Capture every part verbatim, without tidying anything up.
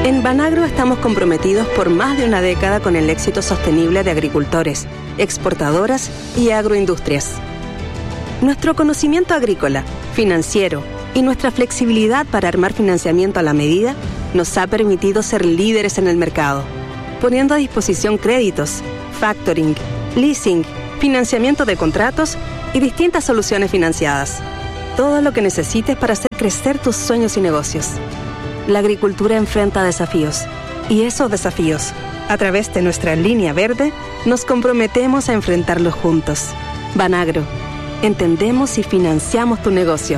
En Banagro estamos comprometidos por más de una década con el éxito sostenible de agricultores, exportadoras y agroindustrias. Nuestro conocimiento agrícola, financiero y nuestra flexibilidad para armar financiamiento a la medida nos ha permitido ser líderes en el mercado, poniendo a disposición créditos, factoring, leasing, financiamiento de contratos y distintas soluciones financiadas. Todo lo que necesites para hacer crecer tus sueños y negocios. La agricultura enfrenta desafíos y esos desafíos, a través de nuestra línea verde, nos comprometemos a enfrentarlos juntos. Banagro, entendemos y financiamos tu negocio.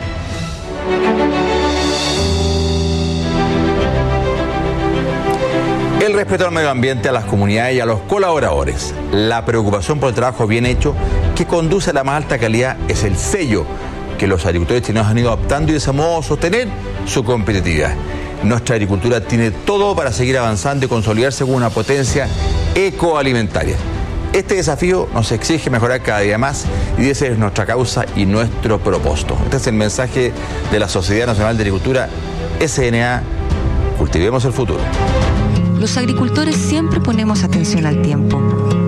El respeto al medio ambiente, a las comunidades y a los colaboradores. La preocupación por el trabajo bien hecho que conduce a la más alta calidad es el sello que los agricultores chilenos han ido adoptando y de ese modo sostener su competitividad. Nuestra agricultura tiene todo para seguir avanzando y consolidarse como una potencia ecoalimentaria. Este desafío nos exige mejorar cada día más y esa es nuestra causa y nuestro propósito. Este es el mensaje de la Sociedad Nacional de Agricultura, S N A. Cultivemos el futuro. Los agricultores siempre ponemos atención al tiempo.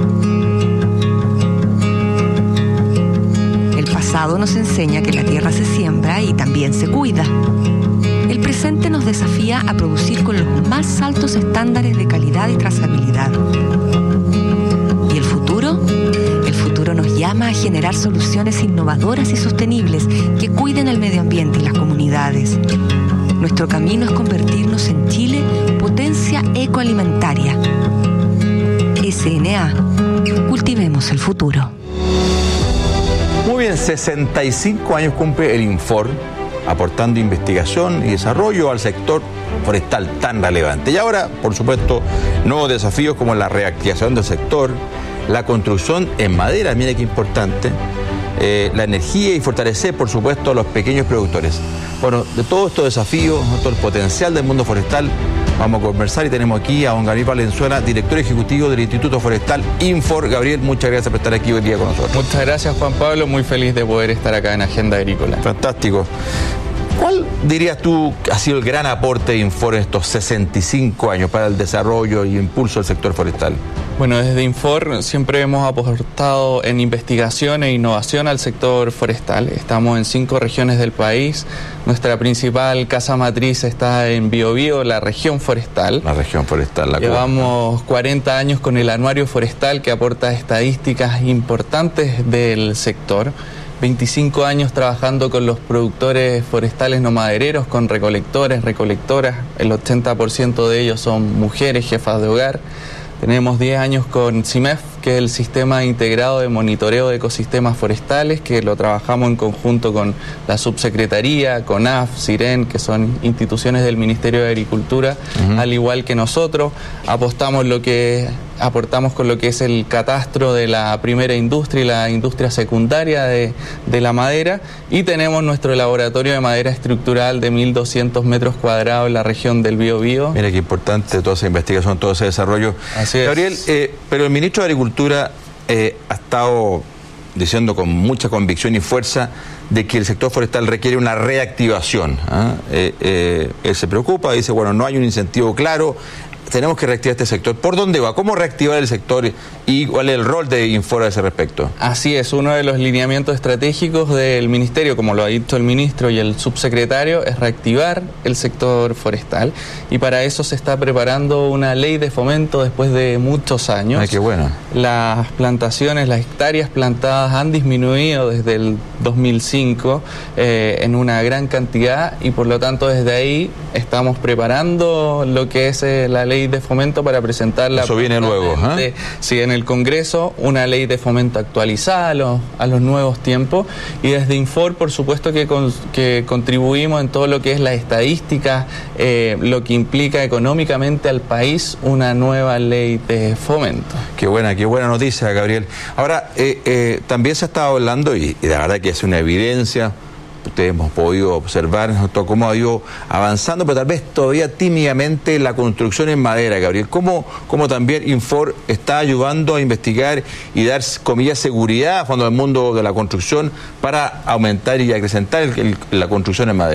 El pasado nos enseña que la tierra se siembra y también se cuida. El presente nos desafía a producir con los más altos estándares de calidad y trazabilidad. ¿Y el futuro? El futuro nos llama a generar soluciones innovadoras y sostenibles que cuiden el medio ambiente y las comunidades. Nuestro camino es convertirnos en Chile potencia ecoalimentaria. S N A. Cultivemos el futuro. Muy bien, sesenta y cinco años cumple el Infor, aportando investigación y desarrollo al sector forestal tan relevante. Y ahora, por supuesto, nuevos desafíos como la reactivación del sector, la construcción en madera, mira qué importante, eh, la energía y fortalecer, por supuesto, a los pequeños productores. Bueno, de todos estos desafíos, todo el potencial del mundo forestal, vamos a conversar y tenemos aquí a don Gabriel Valenzuela, director ejecutivo del Instituto Forestal Infor. Gabriel, muchas gracias por estar aquí hoy día con nosotros. Muchas gracias, Juan Pablo, muy feliz de poder estar acá en Agenda Agrícola. Fantástico. ¿Cuál dirías tú que ha sido el gran aporte de Infor en estos sesenta y cinco años para el desarrollo y impulso del sector forestal? Bueno, desde Infor siempre hemos aportado en investigación e innovación al sector forestal. Estamos en cinco regiones del país. Nuestra principal casa matriz está en Biobío, la región forestal. La región forestal, la Llevamos cuarenta años con el anuario forestal que aporta estadísticas importantes del sector. veinticinco años trabajando con los productores forestales no madereros, con recolectores, recolectoras. El ochenta por ciento de ellos son mujeres, jefas de hogar. Tenemos diez años con CIMEF, que es el Sistema Integrado de Monitoreo de Ecosistemas Forestales, que lo trabajamos en conjunto con la Subsecretaría, CONAF, CIREN, que son instituciones del Ministerio de Agricultura, uh-huh. al igual que nosotros. Apostamos lo que aportamos con lo que es el catastro de la primera industria y la industria secundaria de, de la madera, y tenemos nuestro laboratorio de madera estructural de mil doscientos metros cuadrados en la región del Biobío. Mira qué importante toda esa investigación, todo ese desarrollo. Así es. Gabriel, eh, pero el ministro de Agricultura eh, ha estado diciendo con mucha convicción y fuerza de que el sector forestal requiere una reactivación. ¿eh? Eh, eh, él se preocupa, dice, bueno, no hay un incentivo claro, tenemos que reactivar este sector. ¿Por dónde va? ¿Cómo reactivar el sector y cuál es el rol de Infor a ese respecto? Así es, uno de los lineamientos estratégicos del Ministerio, como lo ha dicho el ministro y el subsecretario, es reactivar el sector forestal, y para eso se está preparando una ley de fomento después de muchos años. Ay, qué bueno. Las plantaciones, las hectáreas plantadas han disminuido desde el dos mil cinco eh, en una gran cantidad, y por lo tanto desde ahí estamos preparando lo que es eh, la ley de fomento para presentarla. Eso viene luego, ¿eh? Sí, en el Congreso, una ley de fomento actualizada a los, a los nuevos tiempos, y desde Infor, por supuesto que, con, que contribuimos en todo lo que es la estadística, eh, lo que implica económicamente al país una nueva ley de fomento. Qué buena, qué buena noticia, Gabriel. Ahora, eh, eh, también se ha estado hablando, y, y la verdad que es una evidencia, ustedes hemos podido observar cómo ha ido avanzando, pero tal vez todavía tímidamente la construcción en madera, Gabriel. ¿Cómo, cómo también Infor está ayudando a investigar y dar, comillas, seguridad a fondo del mundo de la construcción para aumentar y acrecentar el, el, la construcción en madera?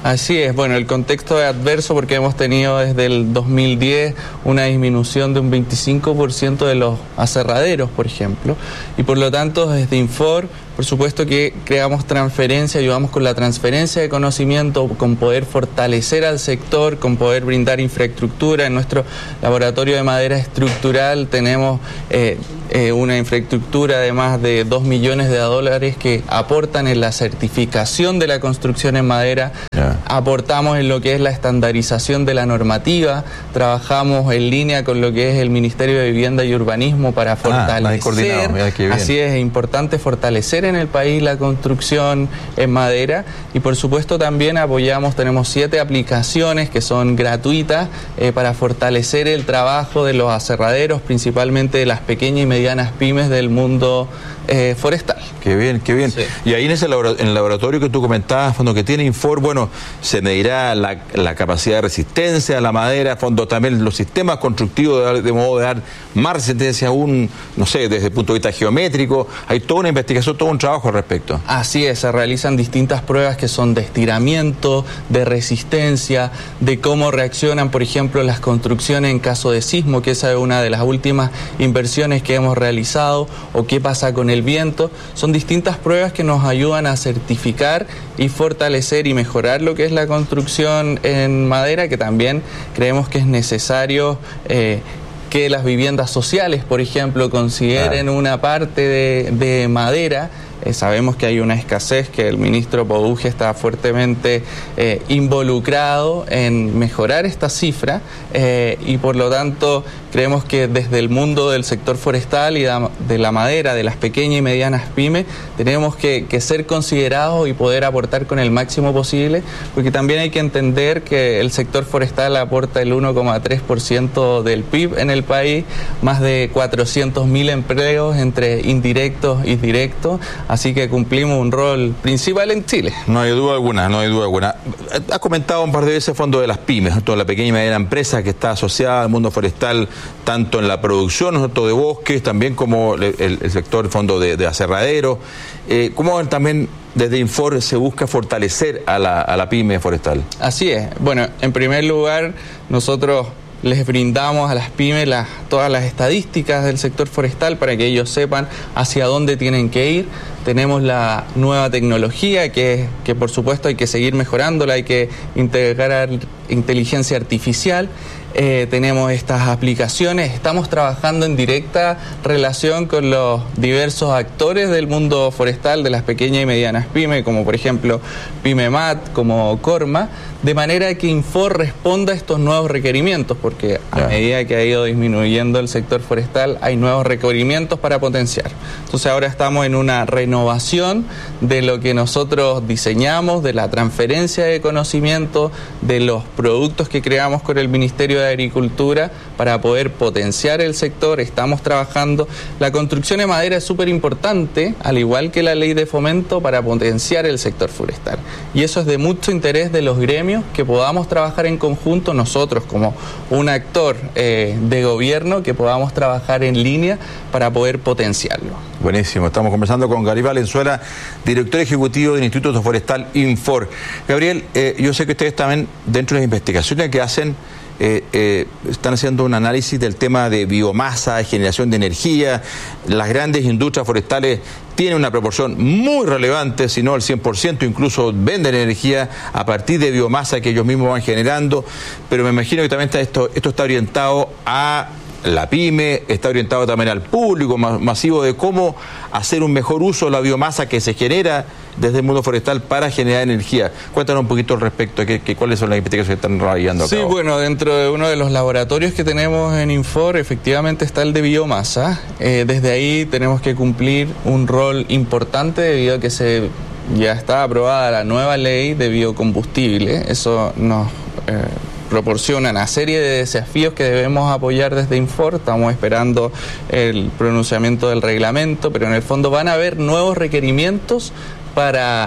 Así es, bueno, el contexto es adverso porque hemos tenido desde el dos mil diez una disminución de un veinticinco por ciento de los aserraderos, por ejemplo, y por lo tanto desde Infor, por supuesto que creamos transferencia, ayudamos con la transferencia de conocimiento, con poder fortalecer al sector, con poder brindar infraestructura. En nuestro laboratorio de madera estructural tenemos eh, eh, una infraestructura de más de dos millones de dólares que aportan en la certificación de la construcción en madera. Yeah. Aportamos en lo que es la estandarización de la normativa, trabajamos en línea con lo que es el Ministerio de Vivienda y Urbanismo para fortalecer. Ah, así es, es importante fortalecer en el país la construcción en madera y por supuesto también apoyamos, tenemos siete aplicaciones que son gratuitas eh, para fortalecer el trabajo de los aserraderos, principalmente de las pequeñas y medianas pymes del mundo eh, forestal. Qué bien, qué bien. Sí. Y ahí en ese labor en el laboratorio que tú comentabas, fondo que tiene Infor, bueno, se medirá la, la capacidad de resistencia a la madera, fondo también los sistemas constructivos de, de modo de dar más resistencia aún, no sé, desde el punto de vista geométrico. Hay toda una investigación, todo un trabajo al respecto. Así es, se realizan distintas pruebas que son de estiramiento, de resistencia, de cómo reaccionan, por ejemplo, las construcciones en caso de sismo, que esa es una de las últimas inversiones que hemos realizado, o qué pasa con el viento. Son distintas pruebas que nos ayudan a certificar y fortalecer y mejorar lo que es la construcción en madera, que también creemos que es necesario eh, que las viviendas sociales, por ejemplo, consideren ah. una parte de, de madera. Eh, sabemos que hay una escasez, que el ministro Poduje está fuertemente eh, involucrado en mejorar esta cifra eh, y por lo tanto creemos que desde el mundo del sector forestal y de la madera, de las pequeñas y medianas pymes, tenemos que, que ser considerados y poder aportar con el máximo posible, porque también hay que entender que el sector forestal aporta el uno coma tres por ciento del P I B en el país, más de cuatrocientos mil empleos entre indirectos y directos, así que cumplimos un rol principal en Chile. No hay duda alguna, no hay duda alguna. Has comentado un par de veces el fondo de las pymes, toda la pequeña y mediana empresa que está asociada al mundo forestal, tanto en la producción, ¿no?, de bosques, también como el, el, el sector fondo de, de aserradero. Eh, ¿Cómo también desde Infor se busca fortalecer a la, a la pyme forestal? Así es. Bueno, en primer lugar, nosotros les brindamos a las pymes las, todas las estadísticas del sector forestal para que ellos sepan hacia dónde tienen que ir. Tenemos la nueva tecnología que, que por supuesto hay que seguir mejorándola, hay que integrar inteligencia artificial. Eh, tenemos estas aplicaciones, estamos trabajando en directa relación con los diversos actores del mundo forestal, de las pequeñas y medianas pymes, como por ejemplo PymeMat, como Corma, de manera que Infor responda a estos nuevos requerimientos, porque a yeah. medida que ha ido disminuyendo el sector forestal, hay nuevos requerimientos para potenciar. Entonces ahora estamos en una renovación de lo que nosotros diseñamos, de la transferencia de conocimiento, de los productos que creamos con el Ministerio de Agricultura para poder potenciar el sector. Estamos trabajando. La construcción de madera es súper importante, al igual que la ley de fomento, para potenciar el sector forestal. Y eso es de mucho interés de los gremios, que podamos trabajar en conjunto nosotros como un actor eh, de gobierno, que podamos trabajar en línea para poder potenciarlo. Buenísimo. Estamos conversando con Gabriel Valenzuela, director ejecutivo del Instituto Forestal Infor. Gabriel, eh, yo sé que ustedes también, dentro de las investigaciones que hacen, Eh, eh, están haciendo un análisis del tema de biomasa, de generación de energía. Las grandes industrias forestales tienen una proporción muy relevante, si no el cien por ciento, incluso venden energía a partir de biomasa que ellos mismos van generando, pero me imagino que también está esto, esto está orientado a la pyme, está orientado también al público masivo de cómo hacer un mejor uso de la biomasa que se genera desde el mundo forestal para generar energía. Cuéntanos un poquito al respecto, que, que, cuáles son las investigaciones que están realizando acá. Sí, bueno, dentro de uno de los laboratorios que tenemos en Infor, efectivamente está el de biomasa. Eh, desde ahí tenemos que cumplir un rol importante debido a que se ya está aprobada la nueva ley de biocombustible. Eso nos Eh, proporciona una serie de desafíos que debemos apoyar desde Infor. Estamos esperando el pronunciamiento del reglamento, pero en el fondo van a haber nuevos requerimientos para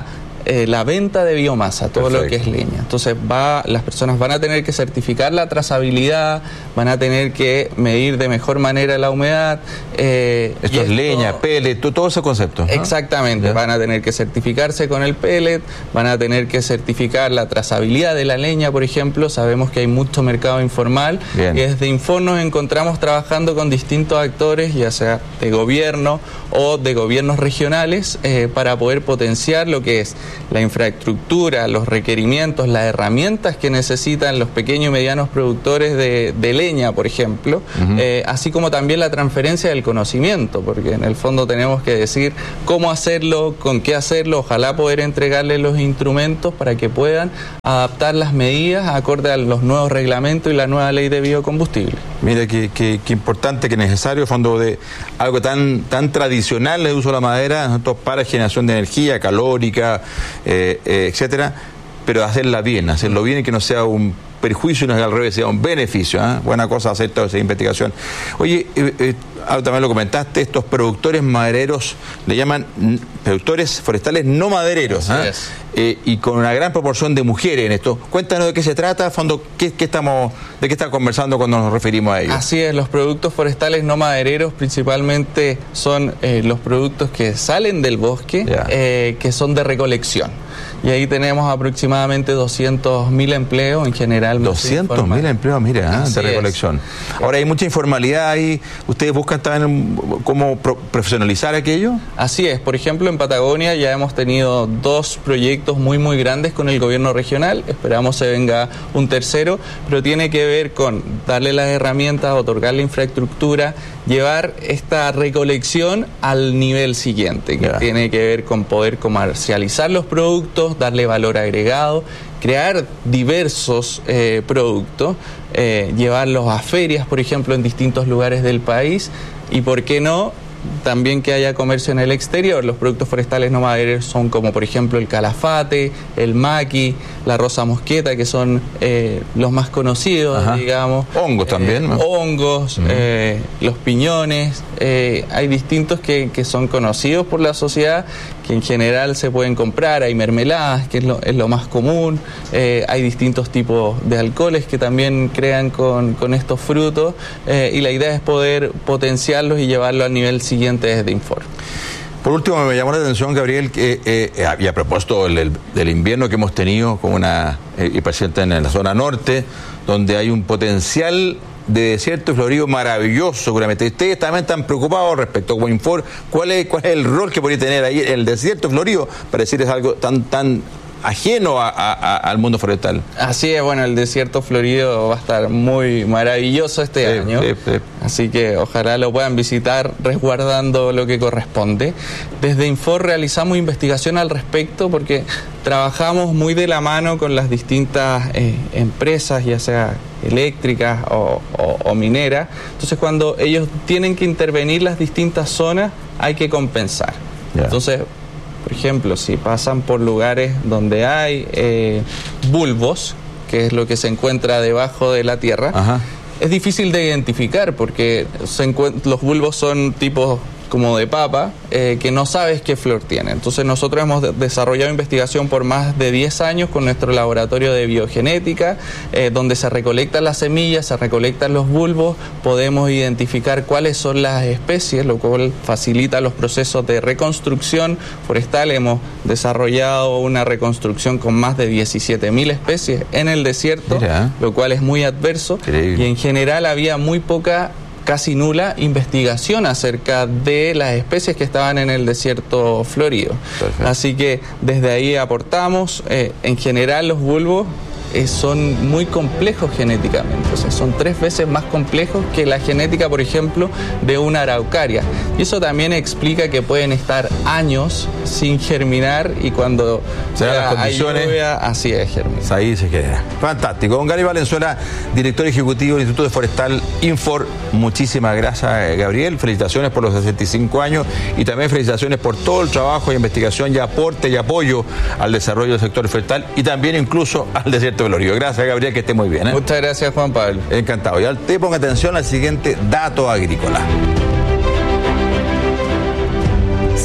eh, la venta de biomasa, todo Perfecto. Lo que es leña. Entonces va, las personas van a tener que certificar la trazabilidad, van a tener que medir de mejor manera la humedad. Eh, esto es esto, leña, pellet, todo ese concepto, ¿no? Exactamente, ¿Ya? Van a tener que certificarse con el pellet, van a tener que certificar la trazabilidad de la leña, por ejemplo. Sabemos que hay mucho mercado informal Bien. Y desde Infor nos encontramos trabajando con distintos actores, ya sea de gobierno o de gobiernos regionales, eh, para poder potenciar lo que es la infraestructura, los requerimientos, las herramientas que necesitan los pequeños y medianos productores de, de leña, por ejemplo, uh-huh. eh, así como también la transferencia del conocimiento, porque en el fondo tenemos que decir cómo hacerlo, con qué hacerlo, ojalá poder entregarles los instrumentos para que puedan adaptar las medidas acorde a los nuevos reglamentos y la nueva ley de biocombustible. Mira qué, qué, qué importante, qué necesario, fondo de algo tan tan tradicional el uso de la madera, ¿no? Para generación de energía calórica, eh, eh, etcétera, pero hacerla bien, hacerlo bien y que no sea un perjuicio y no al revés, sea un beneficio, ¿eh? Buena cosa hacer toda esa investigación. Oye, eh, eh, también lo comentaste, estos productores madereros le llaman productores forestales no madereros, ¿eh? Eh, y con una gran proporción de mujeres en esto. Cuéntanos de qué se trata, fondo, qué, qué estamos, de qué estamos conversando cuando nos referimos a ellos. Así es, los productos forestales no madereros principalmente son eh, los productos que salen del bosque, eh, que son de recolección. Y ahí tenemos aproximadamente doscientos mil empleos en general. doscientos mil empleos, mira, ¿eh? de recolección. Es. Ahora, hay mucha informalidad ahí. ¿Ustedes buscan también cómo pro profesionalizar aquello? Así es. Por ejemplo, en Patagonia ya hemos tenido dos proyectos muy, muy grandes con el gobierno regional. Esperamos se venga un tercero, pero tiene que ver con darle las herramientas, otorgar la infraestructura, llevar esta recolección al nivel siguiente, que yeah. tiene que ver con poder comercializar los productos, darle valor agregado, crear diversos eh, productos, eh, llevarlos a ferias, por ejemplo, en distintos lugares del país, y por qué no, también que haya comercio en el exterior. Los productos forestales no madereros son como, por ejemplo, el calafate, el maqui, la rosa mosqueta, que son eh, los más conocidos, Ajá. digamos. Hongos también, eh, ¿no? Hongos, uh-huh. eh, los piñones, eh, hay distintos que, que son conocidos por la sociedad, que en general se pueden comprar. Hay mermeladas, que es lo, es lo más común, eh, hay distintos tipos de alcoholes que también crean con, con estos frutos, eh, y la idea es poder potenciarlos y llevarlo al nivel siguiente desde Infor. Por último, me llamó la atención, Gabriel, que eh, eh, y a propósito del, del invierno que hemos tenido con una eh, y presente en la zona norte, donde hay un potencial de desierto florido maravilloso, seguramente. Ustedes también están preocupados respecto a Infor. ¿Cuál es, cuál es el rol que podría tener ahí el desierto florido para decir es algo tan tan ajeno a, a, a, al mundo forestal? Así es, bueno, el desierto florido va a estar muy maravilloso este sí, año, sí, sí. Así que ojalá lo puedan visitar resguardando lo que corresponde. Desde Infor realizamos investigación al respecto porque trabajamos muy de la mano con las distintas eh, empresas, ya sea eléctricas o, o, o mineras. Entonces, cuando ellos tienen que intervenir las distintas zonas, hay que compensar. Yeah. Entonces, por ejemplo, si pasan por lugares donde hay eh, bulbos, que es lo que se encuentra debajo de la tierra, Ajá. es difícil de identificar porque se los bulbos son tipos como de papa, eh, que no sabes qué flor tiene. Entonces nosotros hemos de desarrollado investigación por más de diez años con nuestro laboratorio de biogenética, eh, donde se recolectan las semillas, se recolectan los bulbos, podemos identificar cuáles son las especies, lo cual facilita los procesos de reconstrucción forestal. Hemos desarrollado una reconstrucción con más de diecisiete mil especies en el desierto, Mira. lo cual es muy adverso. Increíble. Y en general había muy poca, casi nula investigación acerca de las especies que estaban en el desierto florido. Perfecto. Así que desde ahí aportamos. Eh, en general los bulbos eh, son muy complejos genéticamente, o sea, son tres veces más complejos que la genética, por ejemplo, de una araucaria. Y eso también explica que pueden estar años sin germinar y cuando se dan las condiciones, hay lluvia, así es, germina. Ahí se queda. Fantástico. Don Gary Valenzuela, director ejecutivo del Instituto Forestal Infor, muchísimas gracias, Gabriel. Felicitaciones por los sesenta y cinco años y también felicitaciones por todo el trabajo de investigación y aporte y apoyo al desarrollo del sector forestal y también incluso al desierto florido. Gracias, Gabriel, que esté muy bien. ¿eh? Muchas gracias, Juan Pablo. Encantado. Y te ponga atención al siguiente dato agrícola.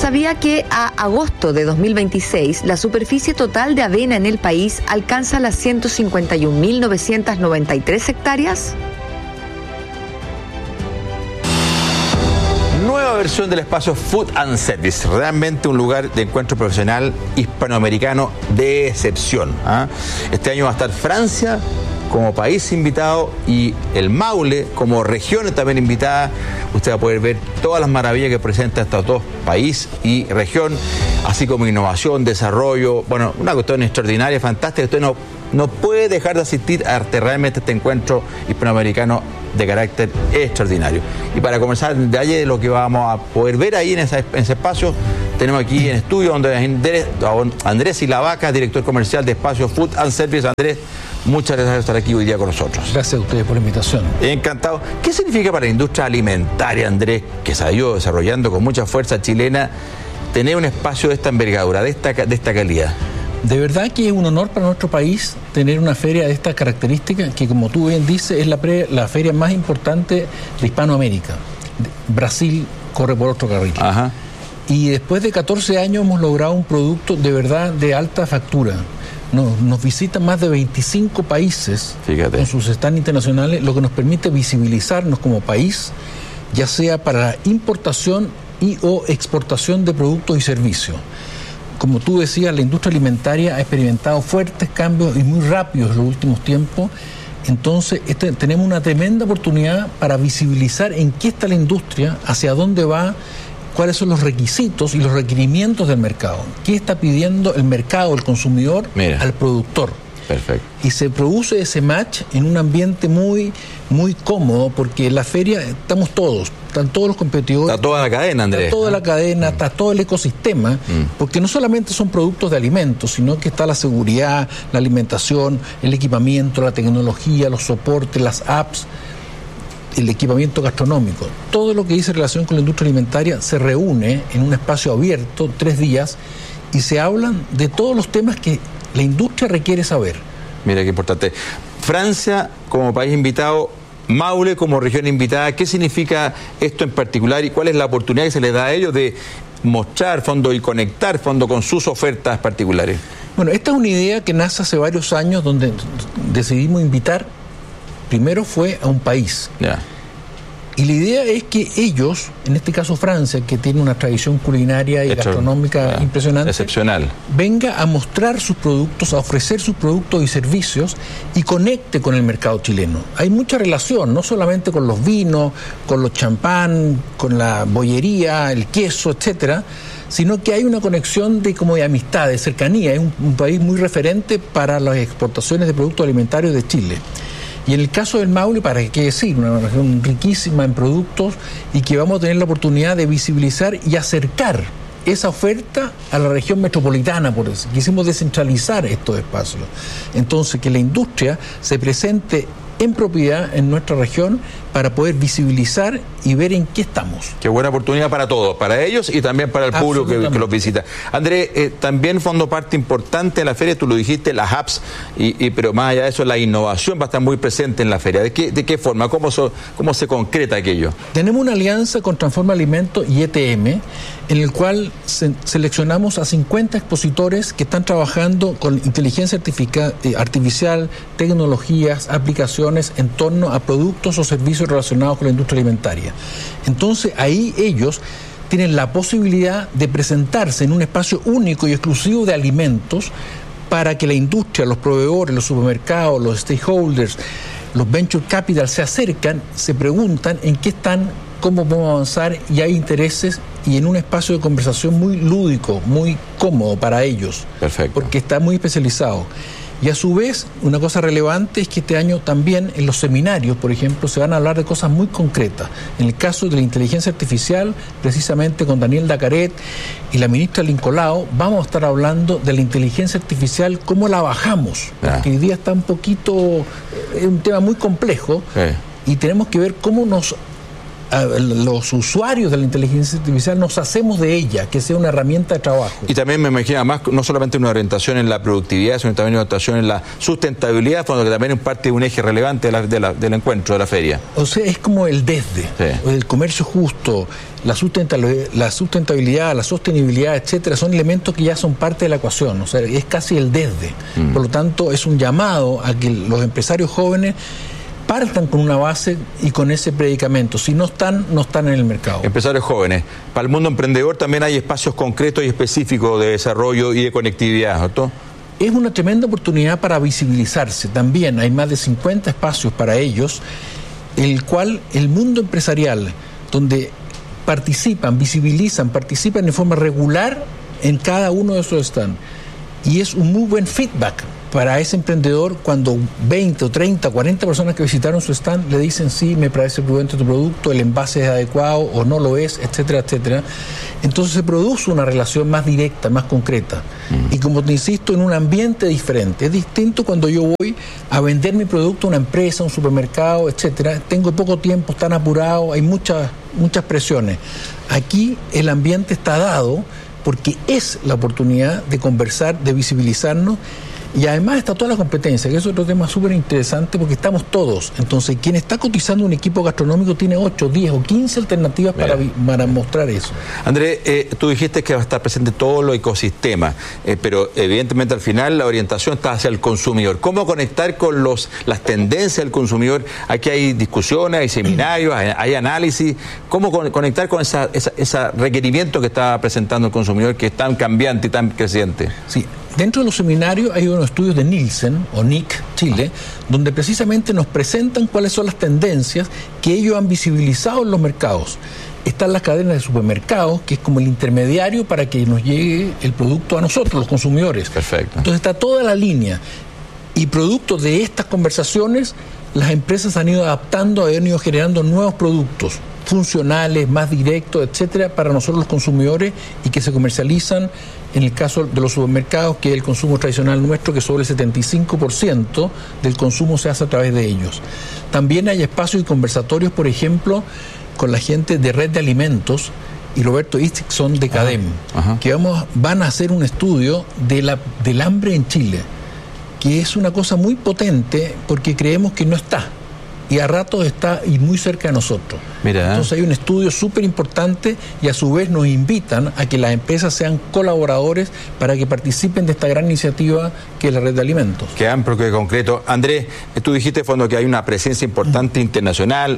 ¿Sabía que a agosto de dos mil veintiséis la superficie total de avena en el país alcanza las ciento cincuenta y un mil novecientas noventa y tres hectáreas? Nueva versión del espacio Food and Service, realmente un lugar de encuentro profesional hispanoamericano de excepción. ¿eh? Este año va a estar Francia como país invitado y el Maule como región también invitada. Usted va a poder ver todas las maravillas que presenta estos dos países y región, así como innovación, desarrollo, bueno, una cuestión extraordinaria, fantástica. Usted no, no puede dejar de asistir a realmente este encuentro hispanoamericano de carácter extraordinario. Y para comenzar el detalle de lo que vamos a poder ver ahí en, esa, en ese espacio, tenemos aquí en estudio donde Andrés, Andrés Ilavaca, director comercial de Espacio Food and Service. Andrés, muchas gracias por estar aquí hoy día con nosotros. Gracias a ustedes por la invitación. Encantado. ¿Qué significa para la industria alimentaria, Andrés, que se ha ido desarrollando con mucha fuerza chilena, tener un espacio de esta envergadura, de esta, de esta calidad? De verdad que es un honor para nuestro país tener una feria de esta característica, que como tú bien dices, es la, pre, la feria más importante de Hispanoamérica. Brasil corre por otro carril. Ajá. Y después de catorce años hemos logrado un producto de verdad de alta factura. Nos, nos visitan más de veinticinco países. Fíjate. Con sus stands internacionales, lo que nos permite visibilizarnos como país, ya sea para importación y o exportación de productos y servicios. Como tú decías, la industria alimentaria ha experimentado fuertes cambios y muy rápidos en los últimos tiempos. Entonces, este, tenemos una tremenda oportunidad para visibilizar en qué está la industria, hacia dónde va, cuáles son los requisitos y los requerimientos del mercado. ¿Qué está pidiendo el mercado, el consumidor, Mira. al productor? Perfecto. Y se produce ese match en un ambiente muy, muy cómodo, porque en la feria estamos todos, están todos los competidores. Está toda la cadena, Andrés. Está toda la cadena, mm. está todo el ecosistema, mm. porque no solamente son productos de alimentos, sino que está la seguridad, la alimentación, el equipamiento, la tecnología, los soportes, las apps, el equipamiento gastronómico. Todo lo que dice relación con la industria alimentaria se reúne en un espacio abierto, tres días, y se hablan de todos los temas que la industria requiere saber. Mira qué importante. Francia como país invitado, Maule como región invitada, ¿qué significa esto en particular y cuál es la oportunidad que se les da a ellos de mostrar fondo y conectar fondo con sus ofertas particulares? Bueno, esta es una idea que nace hace varios años, donde decidimos invitar, primero fue a un país. Ya. Y la idea es que ellos, en este caso Francia, que tiene una tradición culinaria y Hecho, gastronómica ah, impresionante, excepcional, venga a mostrar sus productos, a ofrecer sus productos y servicios y conecte con el mercado chileno. Hay mucha relación, no solamente con los vinos, con los champán, con la bollería, el queso, etcétera, sino que hay una conexión de como de amistad, de cercanía. Es un, un país muy referente para las exportaciones de productos alimentarios de Chile. Y en el caso del Maule, para qué decir, una región riquísima en productos y que vamos a tener la oportunidad de visibilizar y acercar esa oferta a la región metropolitana, por eso. Quisimos descentralizar estos espacios. Entonces, que la industria se presente en propiedad en nuestra región para poder visibilizar y ver en qué estamos. Qué buena oportunidad para todos, para ellos y también para el público que, que los visita. Andrés, eh, también fondo parte importante de la feria, tú lo dijiste, las apps, y, y, pero más allá de eso, la innovación va a estar muy presente en la feria. ¿De qué, de qué forma? ¿Cómo, so, cómo se concreta aquello? Tenemos una alianza con Transforma Alimentos y E T M, en el cual se, seleccionamos a cincuenta expositores que están trabajando con inteligencia artificial, tecnologías, aplicaciones en torno a productos o servicios relacionados con la industria alimentaria. Entonces ahí ellos tienen la posibilidad de presentarse en un espacio único y exclusivo de alimentos para que la industria, los proveedores, los supermercados, los stakeholders, los venture capital se acercan, se preguntan en qué están, cómo podemos avanzar, y hay intereses, y en un espacio de conversación muy lúdico, muy cómodo para ellos. Perfecto. Porque está muy especializado. Y a su vez, una cosa relevante es que este año también en los seminarios, por ejemplo, se van a hablar de cosas muy concretas. En el caso de la inteligencia artificial, precisamente con Daniel Dacaret y la ministra Lincolao, vamos a estar hablando de la inteligencia artificial, cómo la bajamos. Ah. Porque hoy día está un poquito, es un tema muy complejo, eh. y tenemos que ver cómo nos a los usuarios de la inteligencia artificial nos hacemos de ella, que sea una herramienta de trabajo. Y también me imagino, además, no solamente una orientación en la productividad, sino también una orientación en la sustentabilidad, que también es parte de un eje relevante de la, de la, del encuentro, de la feria. O sea, es como el desde, sí. El comercio justo, la sustentabilidad, la sustentabilidad, la sostenibilidad, etcétera, son elementos que ya son parte de la ecuación, o sea, es casi el desde. Mm. Por lo tanto, es un llamado a que los empresarios jóvenes partan con una base y con ese predicamento. Si no están, no están en el mercado. Empresarios jóvenes. Para el mundo emprendedor también hay espacios concretos y específicos de desarrollo y de conectividad, ¿cierto? Es una tremenda oportunidad para visibilizarse. También hay más de cincuenta espacios para ellos, el cual el mundo empresarial, donde participan, visibilizan, participan de forma regular en cada uno de esos stands. Y es un muy buen feedback para ese emprendedor cuando veinte o treinta, cuarenta personas que visitaron su stand le dicen sí, me parece prudente tu producto, el envase es adecuado o no lo es, etcétera, etcétera. Entonces se produce una relación más directa, más concreta. Mm. Y como te insisto, en un ambiente diferente. Es distinto cuando yo voy a vender mi producto a una empresa, a un supermercado, etcétera. Tengo poco tiempo, están apurados, hay muchas, muchas presiones. Aquí el ambiente está dado porque es la oportunidad de conversar, de visibilizarnos. Y además está toda la competencia, que es otro tema súper interesante porque estamos todos. Entonces, quien está cotizando un equipo gastronómico tiene ocho, diez o quince alternativas para, para mostrar eso. Andrés, eh, tú dijiste que va a estar presente todo el ecosistema, eh, pero evidentemente al final la orientación está hacia el consumidor. ¿Cómo conectar con los las tendencias del consumidor? Aquí hay discusiones, hay seminarios, hay, hay análisis. ¿Cómo con, conectar con ese esa, esa requerimiento que está presentando el consumidor, que es tan cambiante y tan creciente? Sí. Dentro de los seminarios hay unos estudios de Nielsen, o N I C Chile, donde precisamente nos presentan cuáles son las tendencias que ellos han visibilizado en los mercados. Están las cadenas de supermercados, que es como el intermediario para que nos llegue el producto a nosotros, los consumidores. Perfecto. Entonces está toda la línea. Y producto de estas conversaciones, las empresas han ido adaptando, han ido generando nuevos productos funcionales, más directos, etcétera, para nosotros los consumidores y que se comercializan en el caso de los supermercados, que es el consumo tradicional nuestro, que sobre el setenta y cinco por ciento del consumo se hace a través de ellos. También hay espacios y conversatorios, por ejemplo, con la gente de Red de Alimentos y Roberto Istikson de CADEM, ajá, ajá. que vamos, van a hacer un estudio de la, del hambre en Chile, que es una cosa muy potente porque creemos que no está. Y a ratos está y muy cerca de nosotros. Mira, entonces hay un estudio súper importante y a su vez nos invitan a que las empresas sean colaboradores para que participen de esta gran iniciativa que es la Red de Alimentos. Qué amplio, qué concreto. Andrés, tú dijiste, fondo, que hay una presencia importante uh-huh. internacional,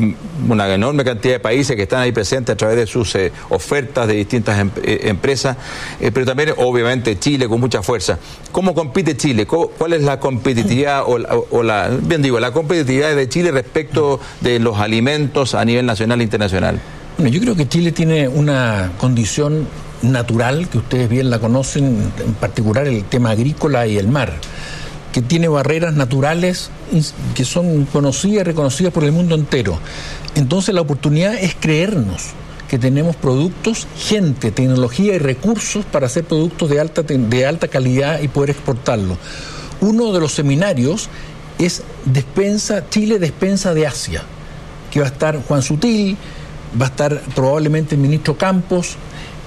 una enorme cantidad de países que están ahí presentes a través de sus eh, ofertas de distintas em- eh, empresas, eh, pero también obviamente Chile con mucha fuerza. ¿Cómo compite Chile? ¿Cuál es la competitividad o, o, o la, bien digo, la competitividad de Chile respecto de los alimentos a nivel nacional e internacional? Bueno, yo creo que Chile tiene una condición natural, que ustedes bien la conocen, en particular el tema agrícola y el mar, que tiene barreras naturales que son conocidas y reconocidas por el mundo entero. Entonces la oportunidad es creernos que tenemos productos, gente, tecnología y recursos para hacer productos de alta, de alta calidad y poder exportarlos. Uno de los seminarios es Despensa, Chile Despensa de Asia, que va a estar Juan Sutil, va a estar probablemente el ministro Campos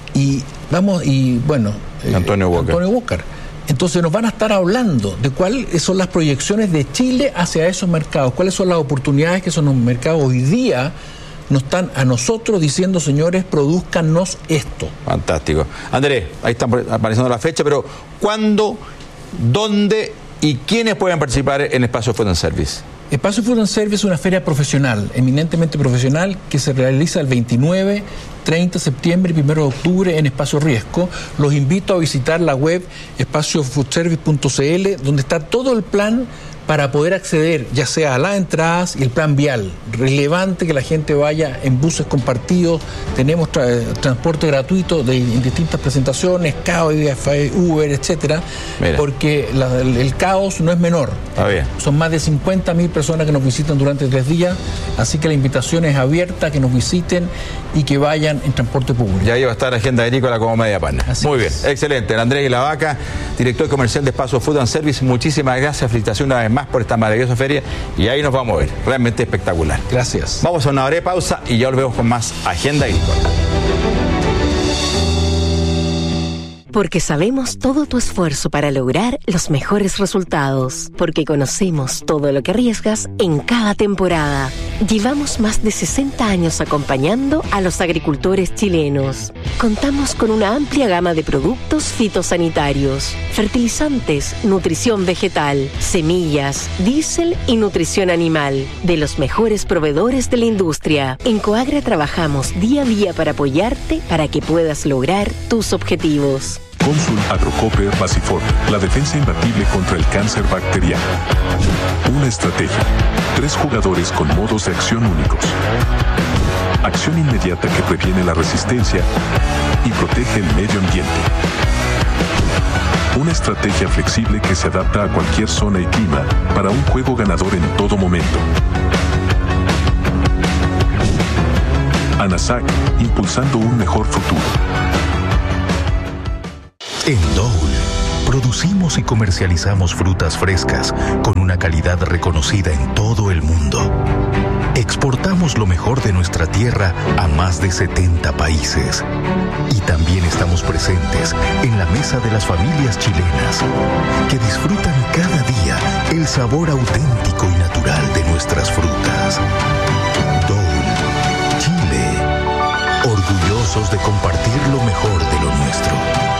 y vamos y bueno eh, Antonio Walker. Antonio Walker. Entonces nos van a estar hablando de cuáles son las proyecciones de Chile hacia esos mercados, cuáles son las oportunidades que son los mercados hoy día. Nos están a nosotros diciendo, señores, produzcanos esto. Fantástico. Andrés, ahí está apareciendo la fecha, pero ¿cuándo, dónde y quiénes pueden participar en Espacio Food and Service? Espacio Food and Service es una feria profesional, eminentemente profesional, que se realiza el veintinueve, treinta de septiembre y primero de octubre en Espacio Riesco. Los invito a visitar la web espacio food service punto c l, donde está todo el plan para poder acceder ya sea a las entradas y el plan vial. Relevante que la gente vaya en buses compartidos, tenemos tra- transporte gratuito de en distintas presentaciones, Cabify, Uber, etcétera, Mira. porque la, el, el caos no es menor. Está bien. Son más de cincuenta mil personas que nos visitan durante tres días, así que la invitación es abierta a que nos visiten y que vayan en transporte público. Ya ahí va a estar Agenda Agrícola como media pana. Así Muy bien, es. Excelente. Andrés Lavaca, director comercial de Espacio Food and Service, muchísimas gracias, felicitaciones una vez más. más por esta maravillosa feria y ahí nos vamos a ver. Realmente espectacular. Gracias. Vamos a una breve pausa y ya volvemos con más Agenda Agrícola. Porque sabemos todo tu esfuerzo para lograr los mejores resultados. Porque conocemos todo lo que arriesgas en cada temporada. Llevamos más de sesenta años acompañando a los agricultores chilenos. Contamos con una amplia gama de productos fitosanitarios, fertilizantes, nutrición vegetal, semillas, diésel y nutrición animal, de los mejores proveedores de la industria. En Coagra trabajamos día a día para apoyarte para que puedas lograr tus objetivos. Consul Agrocope Basifor, la defensa imbatible contra el cáncer bacteriano. Una estrategia. Tres jugadores con modos de acción únicos. Acción inmediata que previene la resistencia y protege el medio ambiente. Una estrategia flexible que se adapta a cualquier zona y clima para un juego ganador en todo momento. ANASAC, impulsando un mejor futuro. En Dole, producimos y comercializamos frutas frescas con una calidad reconocida en todo el mundo. Exportamos lo mejor de nuestra tierra a más de setenta países. Y también estamos presentes en la mesa de las familias chilenas, que disfrutan cada día el sabor auténtico y natural de nuestras frutas. Dole, Chile, orgullosos de compartir lo mejor de lo nuestro.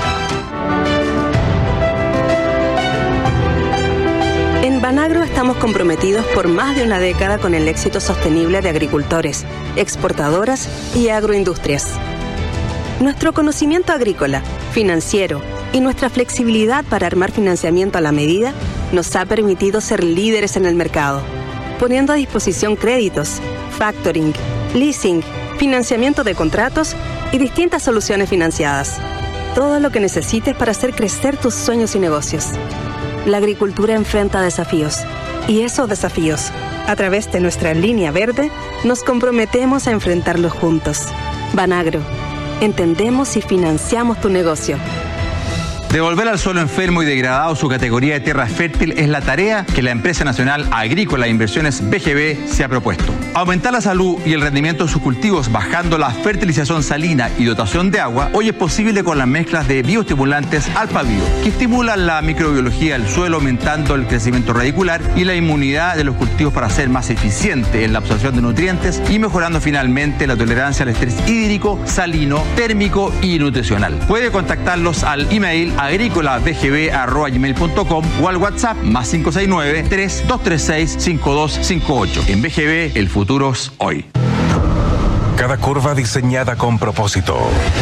En Banagro estamos comprometidos por más de una década con el éxito sostenible de agricultores, exportadoras y agroindustrias. Nuestro conocimiento agrícola, financiero y nuestra flexibilidad para armar financiamiento a la medida nos ha permitido ser líderes en el mercado, poniendo a disposición créditos, factoring, leasing, financiamiento de contratos y distintas soluciones financiadas. Todo lo que necesites para hacer crecer tus sueños y negocios. La agricultura enfrenta desafíos y esos desafíos, a través de nuestra línea verde, nos comprometemos a enfrentarlos juntos. Banagro, entendemos y financiamos tu negocio. Devolver al suelo enfermo y degradado su categoría de tierra fértil es la tarea que la Empresa Nacional Agrícola e Inversiones B G B se ha propuesto. Aumentar la salud y el rendimiento de sus cultivos bajando la fertilización salina y dotación de agua hoy es posible con las mezclas de bioestimulantes Alpha-Bio, que estimulan la microbiología del suelo aumentando el crecimiento radicular y la inmunidad de los cultivos para ser más eficiente en la absorción de nutrientes y mejorando finalmente la tolerancia al estrés hídrico, salino, térmico y nutricional. Puede contactarlos al email agrícola b g b arroba gmail punto com o al WhatsApp más cinco seis nueve, tres dos tres seis, cinco dos cinco ocho. En B G B, el futuro es hoy. Cada curva diseñada con propósito.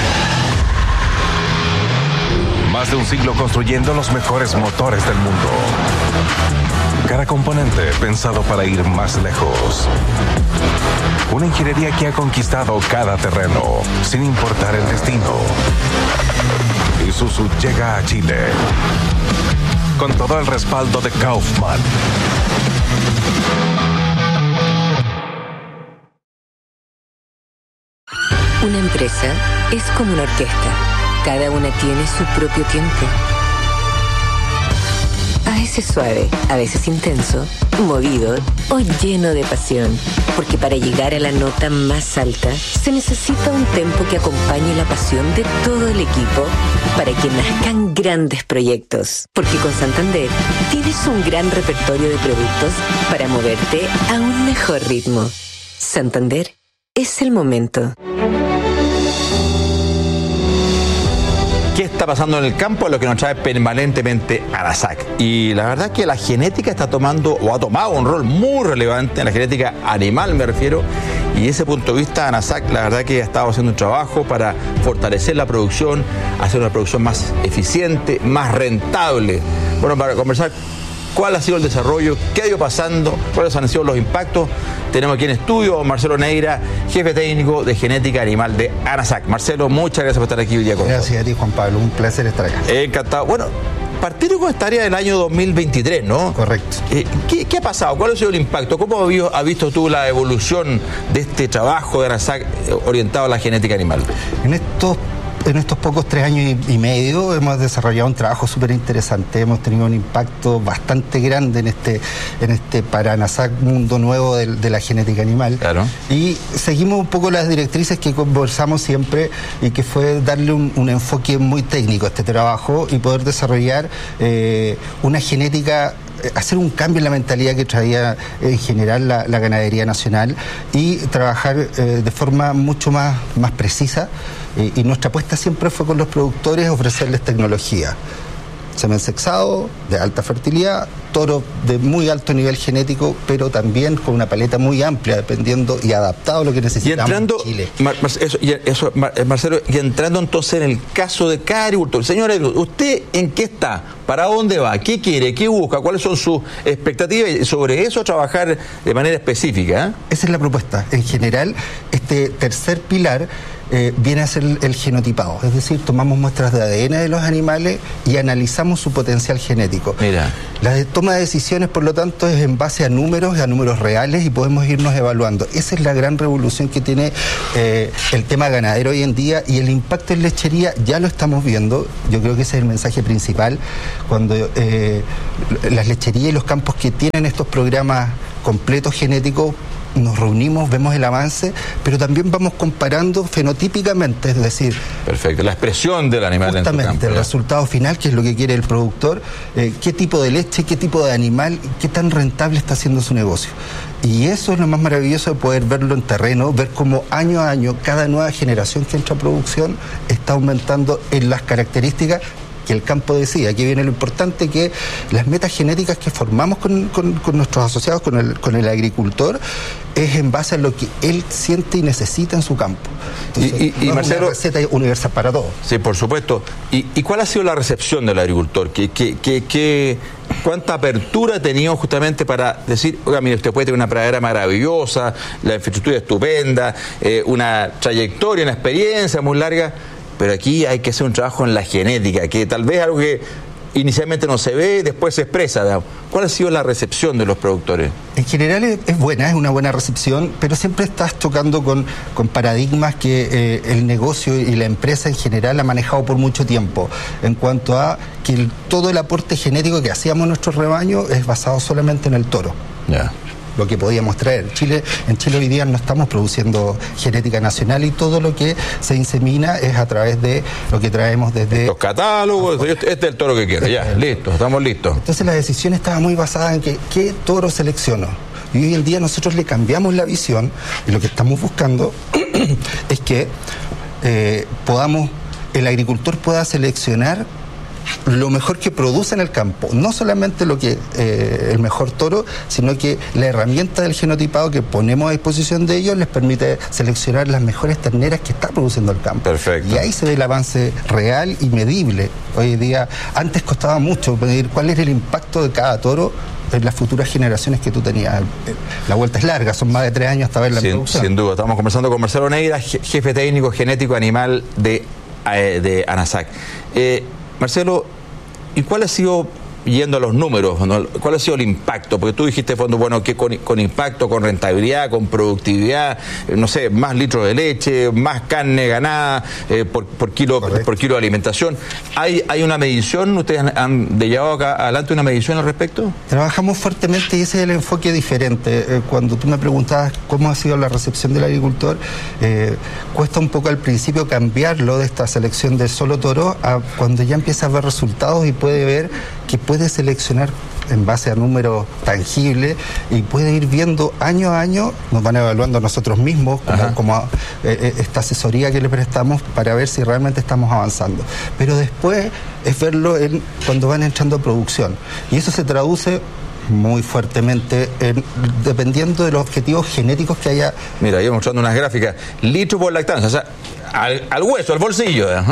Más de un siglo construyendo los mejores motores del mundo. Cada componente pensado para ir más lejos. Una ingeniería que ha conquistado cada terreno, sin importar el destino. Isuzu llega a Chile con todo el respaldo de Kaufman. Una empresa es como una orquesta. Cada una tiene su propio tiempo. A veces suave, a veces intenso, movido o lleno de pasión. Porque para llegar a la nota más alta se necesita un tempo que acompañe la pasión de todo el equipo para que nazcan grandes proyectos. Porque con Santander tienes un gran repertorio de productos para moverte a un mejor ritmo. Santander es el momento. ¿Qué está pasando en el campo? Es lo que nos trae permanentemente ANASAC. Y la verdad es que la genética está tomando, o ha tomado un rol muy relevante en la genética animal, me refiero. Y ese punto de vista, ANASAC, la verdad que ha estado haciendo un trabajo para fortalecer la producción, hacer una producción más eficiente, más rentable. Bueno, para conversar cuál ha sido el desarrollo, qué ha ido pasando, cuáles han sido los impactos, tenemos aquí en estudio a Marcelo Neira, jefe técnico de genética animal de ANASAC. Marcelo, muchas gracias por estar aquí hoy día con nosotros. Gracias a ti, Juan Pablo, un placer estar acá. Encantado. Bueno, partieron con esta área del año dos mil veintitrés, ¿no? Correcto. Eh, ¿qué, ¿Qué ha pasado? ¿Cuál ha sido el impacto? ¿Cómo has visto tú la evolución de este trabajo de ANASAC orientado a la genética animal? En estos en estos pocos tres años y, y medio hemos desarrollado un trabajo súper interesante, hemos tenido un impacto bastante grande en este, en este para ANASAC mundo nuevo de, de la genética animal. Claro. Y seguimos un poco las directrices que conversamos siempre y que fue darle un, un enfoque muy técnico a este trabajo y poder desarrollar eh, una genética, hacer un cambio en la mentalidad que traía en general la, la ganadería nacional y trabajar eh, de forma mucho más, más precisa, eh, y nuestra apuesta siempre fue con los productores ofrecerles tecnología. Semen sexado, de alta fertilidad, toro de muy alto nivel genético, pero también con una paleta muy amplia, dependiendo y adaptado a lo que necesitamos y entrando, en Chile. Mar, eso, y eso, Mar, Marcelo, y entrando entonces en el caso de cada agricultor. Señora, ¿usted en qué está? ¿Para dónde va? ¿Qué quiere? ¿Qué busca? ¿Cuáles son sus expectativas? Y sobre eso trabajar de manera específica, ¿eh? Esa es la propuesta. En general, este tercer pilar Eh, viene a ser el, el genotipado, es decir, tomamos muestras de A D N de los animales y analizamos su potencial genético. Mira. La de, toma de decisiones, por lo tanto, es en base a números, a números reales, y podemos irnos evaluando. Esa es la gran revolución que tiene eh, el tema ganadero hoy en día, y el impacto en lechería ya lo estamos viendo. Yo creo que ese es el mensaje principal, cuando eh, las lecherías y los campos que tienen estos programas completos genéticos, nos reunimos, vemos el avance, pero también vamos comparando fenotípicamente, es decir... Perfecto, la expresión del animal en tu campo. Justamente, el resultado final, que es lo que quiere el productor, eh, qué tipo de leche, qué tipo de animal, qué tan rentable está haciendo su negocio. Y eso es lo más maravilloso de poder verlo en terreno, ver cómo año a año, cada nueva generación que entra a producción está aumentando en las características que el campo decía. Aquí viene lo importante, que las metas genéticas que formamos con, con, con nuestros asociados, con el, con el agricultor, es en base a lo que él siente y necesita en su campo. Entonces, y, y, no y Marcelo, es una receta universal para todos. Sí, por supuesto. ¿Y, y cuál ha sido la recepción del agricultor? ¿Qué, qué, qué, qué, ¿Cuánta apertura ha tenido justamente para decir, oiga, mire, usted puede tener una pradera maravillosa, la infraestructura estupenda, eh, una trayectoria, una experiencia muy larga, pero aquí hay que hacer un trabajo en la genética, que tal vez algo que inicialmente no se ve, después se expresa? ¿Cuál ha sido la recepción de los productores? En general es, es buena, es una buena recepción, pero siempre estás chocando con, con paradigmas que eh, el negocio y la empresa en general ha manejado por mucho tiempo, en cuanto a que el, todo el aporte genético que hacíamos en nuestros rebaños es basado solamente en el toro. Ya. Yeah. Lo que podíamos traer. Chile, en Chile hoy día no estamos produciendo genética nacional, y todo lo que se insemina es a través de lo que traemos desde... Los catálogos, este es el toro que quiero, ya, listo, estamos listos. Entonces la decisión estaba muy basada en que qué toro selecciono. Y hoy en día nosotros le cambiamos la visión, y lo que estamos buscando es que eh, podamos, el agricultor pueda seleccionar lo mejor que produce en el campo, no solamente lo que eh, el mejor toro, sino que la herramienta del genotipado que ponemos a disposición de ellos les permite seleccionar las mejores terneras que está produciendo el campo. Perfecto. Y ahí se ve el avance real y medible. Hoy en día, antes costaba mucho medir cuál es el impacto de cada toro en las futuras generaciones que tú tenías. La vuelta es larga, son más de tres años hasta verla en producción. Sin duda, estamos conversando con Marcelo Neira, jefe técnico genético animal de, de ANASAC. Eh, Marcelo, ¿y cuál ha sido, yendo a los números, ¿no? cuál ha sido el impacto? Porque tú dijiste, fondo, bueno, que con, con impacto, con rentabilidad, con productividad, eh, no sé, más litros de leche, más carne ganada eh, por, por, kilo, por kilo de alimentación. ¿Hay, hay una medición? ¿Ustedes han, han llevado acá adelante una medición al respecto? Trabajamos fuertemente y ese es el enfoque diferente. Eh, cuando tú me preguntabas cómo ha sido la recepción del agricultor, eh, cuesta un poco al principio cambiarlo de esta selección de solo toro a cuando ya empieza a ver resultados y puede ver que puede seleccionar en base a números tangibles y puede ir viendo año a año, nos van evaluando a nosotros mismos como, como eh, esta asesoría que le prestamos para ver si realmente estamos avanzando. Pero después es verlo en, cuando van entrando a producción, y eso se traduce muy fuertemente en, dependiendo de los objetivos genéticos que haya. Mira, ahí mostrando unas gráficas, litro por lactancia, o sea, al, al hueso, al bolsillo, ¿eh?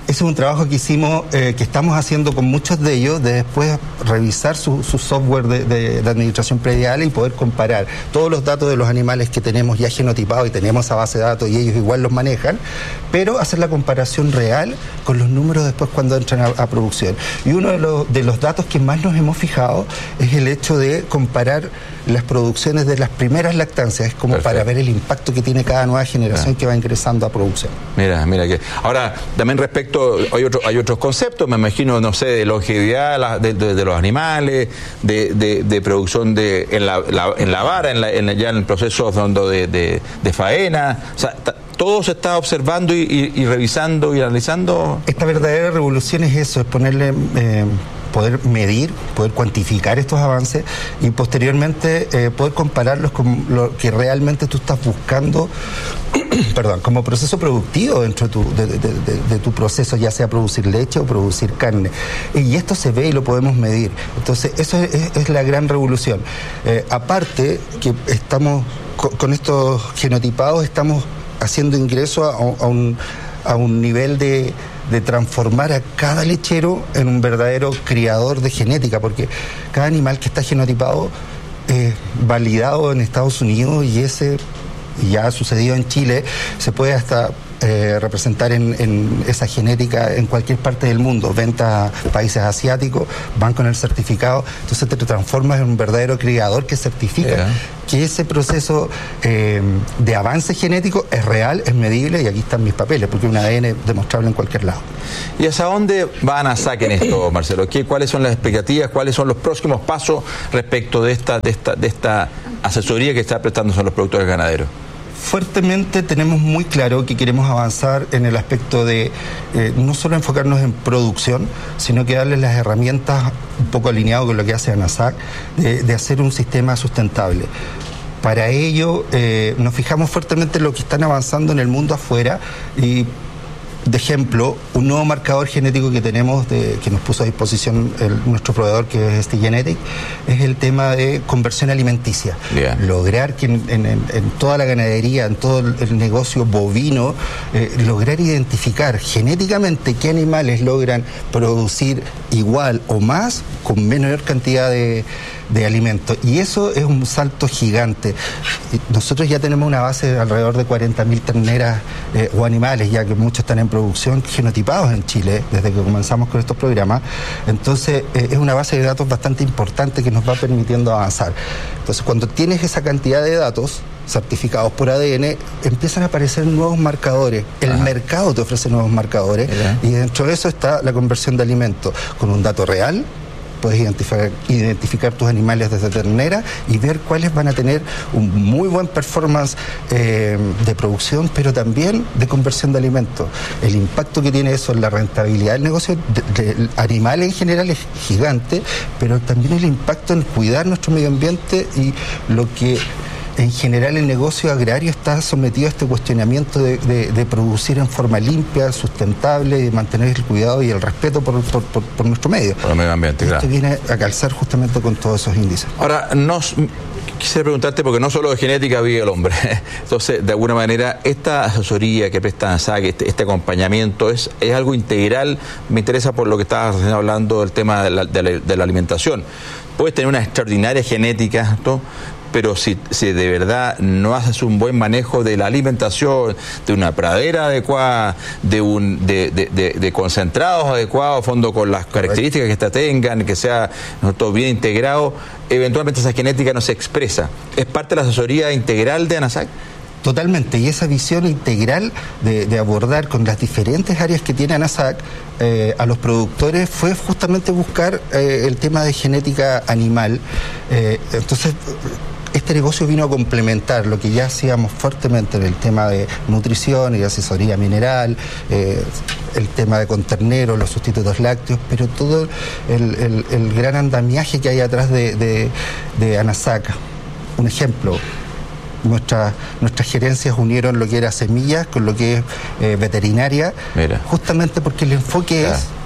Ese es un trabajo que hicimos, eh, que estamos haciendo con muchos de ellos, de después revisar su, su software de, de, de administración predial y poder comparar todos los datos de los animales que tenemos ya genotipados y tenemos esa base de datos y ellos igual los manejan, pero hacer la comparación real con los números después cuando entran a, a producción. Y uno de los, de los datos que más nos hemos fijado es el hecho de comparar las producciones de las primeras lactancias, es como Perfecto. Para ver el impacto que tiene cada nueva generación ah. que va ingresando a producción. Mira, mira que ahora también respecto, hay, otro, hay otros conceptos, me imagino, no sé, de longevidad de, de, de los animales, de, de, de producción de en la, la, en la vara, en la, en la, ya en el proceso de, de, de faena, o sea, todo se está observando y, y, y revisando y analizando. Esta verdadera revolución es eso, es ponerle... Eh, poder medir, poder cuantificar estos avances y posteriormente eh, poder compararlos con lo que realmente tú estás buscando perdón, como proceso productivo dentro de tu, de, de, de, de tu proceso, ya sea producir leche o producir carne. Y esto se ve y lo podemos medir. Entonces, eso es, es la gran revolución. Eh, aparte, que estamos con, con estos genotipados, estamos haciendo ingreso a, a, un, a un nivel de de transformar a cada lechero en un verdadero criador de genética, porque cada animal que está genotipado es validado en Estados Unidos y ese ya ha sucedido en Chile, se puede hasta eh, representar en, en esa genética en cualquier parte del mundo, venta a países asiáticos, van con el certificado, entonces te transformas en un verdadero criador que certifica yeah. que ese proceso eh, de avance genético es real, es medible, y aquí están mis papeles, porque es un A D N demostrable en cualquier lado. ¿Y hacia dónde va ANASAC en esto, Marcelo? ¿Qué, ¿Cuáles son las expectativas? ¿Cuáles son los próximos pasos respecto de esta, de esta, de esta asesoría que está prestando a los productores ganaderos? Fuertemente tenemos muy claro que queremos avanzar en el aspecto de eh, no solo enfocarnos en producción, sino que darles las herramientas, un poco alineado con lo que hace ANASAC, de, de hacer un sistema sustentable. Para ello eh, nos fijamos fuertemente en lo que están avanzando en el mundo afuera y, de ejemplo, un nuevo marcador genético que tenemos, de, que nos puso a disposición el, nuestro proveedor, que es este Genetic, es el tema de conversión alimenticia. Yeah. Lograr que en, en, en toda la ganadería, en todo el, el negocio bovino, eh, lograr identificar genéticamente qué animales logran producir igual o más con menor cantidad de, de alimentos. Y eso es un salto gigante. Nosotros ya tenemos una base de alrededor de cuarenta mil terneras eh, o animales, ya que muchos están en producción, genotipados en Chile, desde que comenzamos con estos programas. Entonces, eh, es una base de datos bastante importante que nos va permitiendo avanzar. Entonces, cuando tienes esa cantidad de datos certificados por A D N, empiezan a aparecer nuevos marcadores. El Ajá. mercado te ofrece nuevos marcadores, Ajá. y dentro de eso está la conversión de alimentos. Con un dato real, puedes identificar, identificar tus animales desde ternera y ver cuáles van a tener un muy buen performance eh, de producción, pero también de conversión de alimentos. El impacto que tiene eso en la rentabilidad del negocio de, de animal en general es gigante, pero también el impacto en cuidar nuestro medio ambiente y lo que en general el negocio agrario está sometido a este cuestionamiento de, de, de producir en forma limpia, sustentable, y mantener el cuidado y el respeto por, por, por, por nuestro medio. Por el medio ambiente, Esto claro. viene a calzar justamente con todos esos índices. Ahora, nos, quisiera preguntarte, porque no solo de genética vive el hombre, entonces, de alguna manera, esta asesoría que presta ANASAC, este, este acompañamiento, es, es algo integral. Me interesa por lo que estabas hablando del tema de la, de la, de la alimentación. Puedes tener una extraordinaria genética, ¿no? Pero si, si de verdad no haces un buen manejo de la alimentación, de una pradera adecuada, de un de, de, de, de concentrados adecuados, fondo con las características que esta tengan, que sea, ¿no?, todo bien integrado, eventualmente esa genética no se expresa. ¿Es parte de la asesoría integral de ANASAC? Totalmente, y esa visión integral de, de abordar con las diferentes áreas que tiene ANASAC eh, a los productores fue justamente buscar eh, el tema de genética animal. Eh, entonces, este negocio vino a complementar lo que ya hacíamos fuertemente en el tema de nutrición y de asesoría mineral, eh, el tema de conterneros, los sustitutos lácteos, pero todo el, el, el gran andamiaje que hay atrás de, de, de ANASAC. Un ejemplo, Nuestra, nuestras gerencias unieron lo que era semillas con lo que es eh, veterinaria, Mira. justamente porque el enfoque claro. es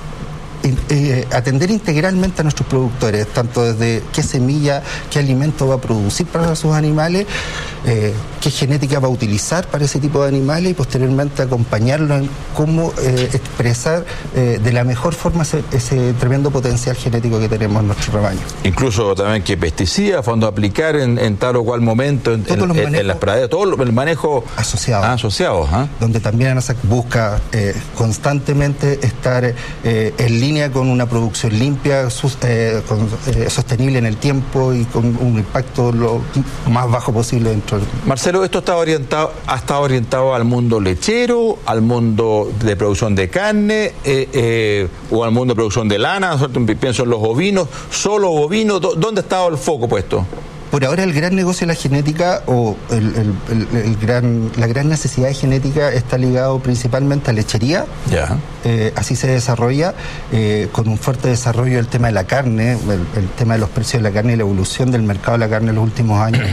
eh, atender integralmente a nuestros productores, tanto desde qué semilla, qué alimento va a producir para sus animales, eh, qué genética va a utilizar para ese tipo de animales y posteriormente acompañarlo en cómo eh, expresar eh, de la mejor forma ese, ese tremendo potencial genético que tenemos en nuestro rebaño. Incluso también qué pesticidas, cuando aplicar en, en tal o cual momento, en, en, en, en las praderas, todo el manejo asociado. Ah, asociados, ¿eh? Donde también ANASAC busca eh, constantemente estar eh, en línea con una producción limpia, sus, eh, con, eh, sostenible en el tiempo y con un impacto lo más bajo posible dentro del... Marcelo, ¿esto está orientado, ha estado orientado al mundo lechero, al mundo de producción de carne eh, eh, o al mundo de producción de lana? Pienso en los ovinos, solo bovinos. ¿Dónde ha estado el foco puesto? Por ahora el gran negocio de la genética o el, el, el, el gran, la gran necesidad de genética está ligado principalmente a lechería. Ya. Eh, así se desarrolla, eh, con un fuerte desarrollo del tema de la carne, el, el tema de los precios de la carne y la evolución del mercado de la carne en los últimos años.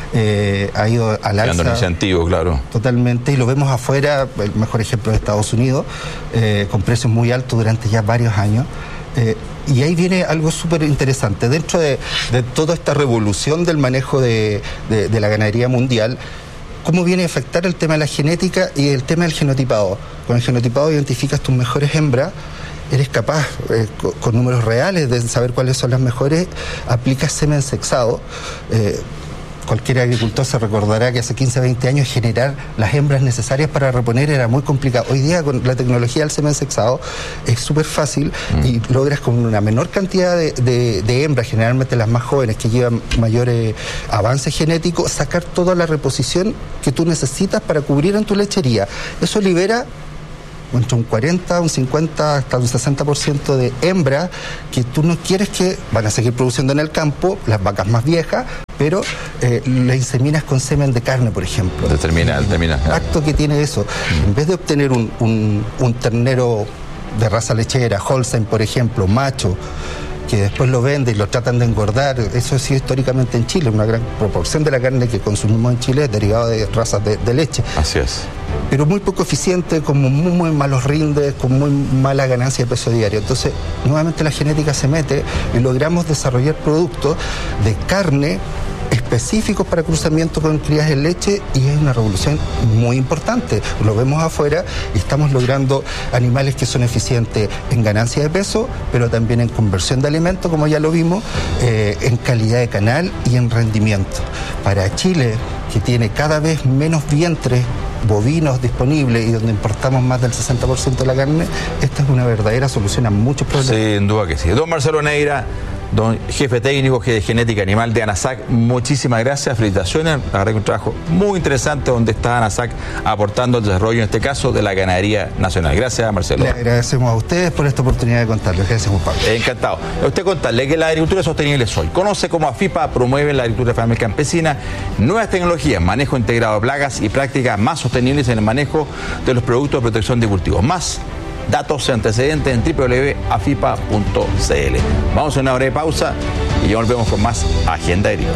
Eh, ha ido al alza. Un incentivo, claro. Totalmente, y lo vemos afuera, el mejor ejemplo de Estados Unidos, eh, con precios muy altos durante ya varios años. Eh, y ahí viene algo súper interesante. Dentro de, de toda esta revolución del manejo de, de, de la ganadería mundial, ¿cómo viene a afectar el tema de la genética y el tema del genotipado? Con el genotipado identificas tus mejores hembras, eres capaz, eh, con, con números reales, de saber cuáles son las mejores, aplicas semen sexado. Eh, Cualquier agricultor se recordará que hace quince, veinte años generar las hembras necesarias para reponer era muy complicado. Hoy día con la tecnología del semen sexado es súper fácil mm. y logras con una menor cantidad de, de, de hembras, generalmente las más jóvenes que llevan mayores avances genéticos, sacar toda la reposición que tú necesitas para cubrir en tu lechería. Eso libera entre un cuarenta, un cincuenta, hasta un sesenta por ciento de hembras que tú no quieres, que van a seguir produciendo en el campo, las vacas más viejas, pero eh, la inseminas con semen de carne, por ejemplo. Determina, determina. El impacto que tiene eso. Mm. En vez de obtener un, un, un ternero de raza lechera, Holstein, por ejemplo, macho, que después lo venden y lo tratan de engordar, eso ha sido históricamente en Chile, una gran proporción de la carne que consumimos en Chile es derivada de razas de, de leche. Así es. Pero muy poco eficiente, con muy, muy malos rindes, con muy mala ganancia de peso diario. Entonces, nuevamente la genética se mete y logramos desarrollar productos de carne específicos para cruzamiento con crías de leche, y es una revolución muy importante. Lo vemos afuera y estamos logrando animales que son eficientes en ganancia de peso, pero también en conversión de alimentos, como ya lo vimos, eh, en calidad de canal y en rendimiento. Para Chile, que tiene cada vez menos vientres bovinos disponibles y donde importamos más del sesenta por ciento de la carne, esta es una verdadera solución a muchos problemas. Sin duda que sí. Don Marcelo Neira, don jefe técnico de genética animal de ANASAC, muchísimas gracias, felicitaciones. La verdad que un trabajo muy interesante donde está ANASAC aportando el desarrollo, en este caso, de la ganadería nacional. Gracias, Marcelo. Le agradecemos a ustedes por esta oportunidad de contarles. Gracias, Juan Pablo. Encantado. A usted contarle que la agricultura sostenible es hoy. Conoce cómo AFIPA promueve la agricultura familiar campesina, nuevas tecnologías, manejo integrado de plagas y prácticas más sostenibles en el manejo de los productos de protección de cultivos. Más datos y antecedentes en doble u doble u doble u punto afipa punto c l. Vamos a una breve pausa y ya volvemos con más Agenda Agrícola.